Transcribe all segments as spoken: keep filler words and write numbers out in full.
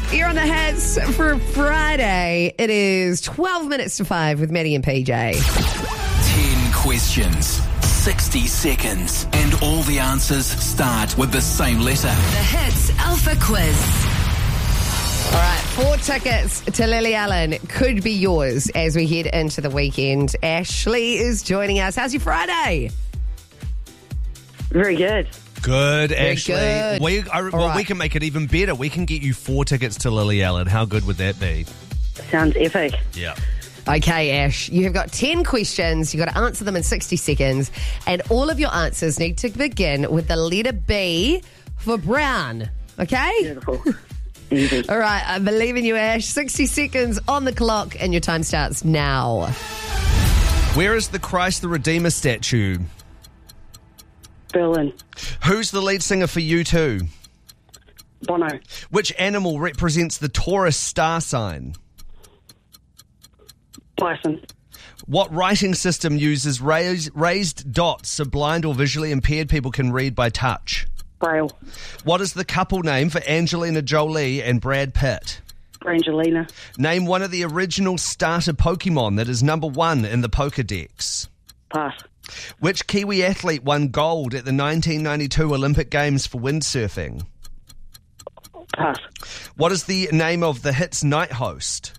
You're on the Hits for Friday. It is twelve minutes to five with Maddie and P J. ten questions, sixty seconds, and all the answers start with the same letter. The Hits Alpha Quiz. All right, four tickets to Lily Allen could be yours as we head into the weekend. Ashley is joining us. How's your Friday? Very good. Good, Very Ashley. good. We, I, well, right. we can make it even better. We can get you four tickets to Lily Allen. How good would that be? Sounds epic. Yeah. Okay, Ash, you have got ten questions. You've got to answer them in sixty seconds. And all of your answers need to begin with the letter B for brown. Okay? Beautiful. Easy. All right, I believe in you, Ash. sixty seconds on the clock, and your time starts now. Where is the Christ the Redeemer statue? Berlin. Who's the lead singer for U two? Bono. Which animal represents the Taurus star sign? Bison. What writing system uses raised, raised dots so blind or visually impaired people can read by touch? Braille. What is the couple name for Angelina Jolie and Brad Pitt? Brangelina. Name one of the original starter Pokemon that is number one in the Pokedex. Pass. Which Kiwi athlete won gold at the nineteen ninety-two Olympic Games for windsurfing? Pass. What is the name of the Hits night host?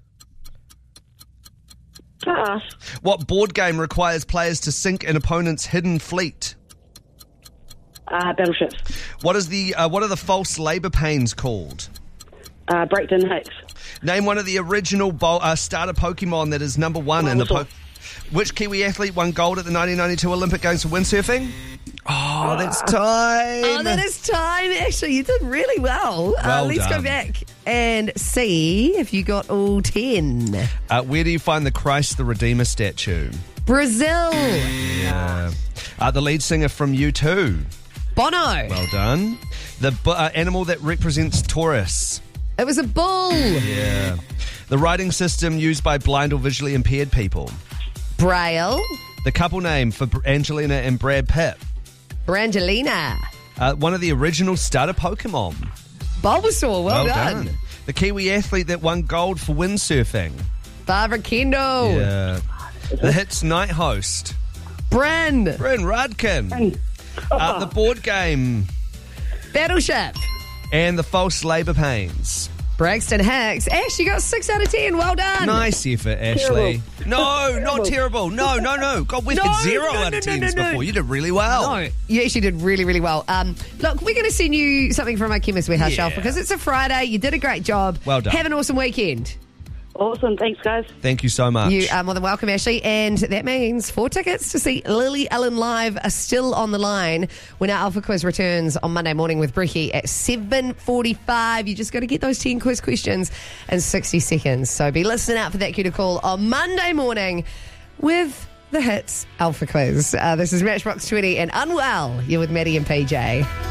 Pass. What board game requires players to sink an opponent's hidden fleet? Uh, battleships. What is the uh, what are the false labour pains called? Uh, Breakdown Hicks. Name one of the original bo- uh, starter Pokemon that is number one in the po- Bulbasaur. Which Kiwi athlete won gold at the nineteen ninety-two Olympic Games for windsurfing? Oh, that's time. Oh, that is time. Actually, you did really well. Well uh, let's done. go back and see if you got all ten. Uh, where do you find the Christ the Redeemer statue? Brazil. Yeah. Uh, the lead singer from U two. Bono. Well done. The bu- uh, animal that represents Taurus. It was a bull. Yeah. The writing system used by blind or visually impaired people. Braille. The couple name for Br- Angelina and Brad Pitt. Brangelina. Uh, one of the original starter Pokemon. Bulbasaur. Well, done. The Kiwi athlete that won gold for windsurfing. Barbara Kendall. Yeah. The Hits night host. Bren. Bryn Rudkin. Uh, the board game. Battleship. And the false labour pains. Braxton Hicks. Ash, you got six out of ten. Well done. Nice effort, Ashley. Terrible. No, not terrible. No, no, no. God, we've No, had zero no, out no, of no, tens no, no. before. You did really well. No, you actually did really, really well. Um, look, we're going to send you something from our Chemist Warehouse Yeah. shelf because it's a Friday. You did a great job. Well done. Have an awesome weekend. Awesome. Thanks, guys. Thank you so much. You are more than welcome, Ashley. And that means four tickets to see Lily Allen live are still on the line when our Alpha Quiz returns on Monday morning with Bricky at seven forty-five. You just got to get those ten quiz questions in sixty seconds. So be listening out for that cue to call on Monday morning with the Hits Alpha Quiz. Uh, this is Matchbox twenty and Unwell. You're with Maddie and P J.